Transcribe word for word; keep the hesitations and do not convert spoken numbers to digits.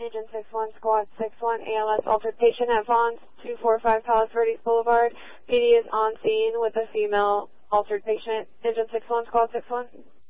Engine six one, Squad six one, A L S altered patient at Vons, two forty-five Palos Verdes Boulevard. P D is on scene with a female altered patient. Engine six one, Squad six one.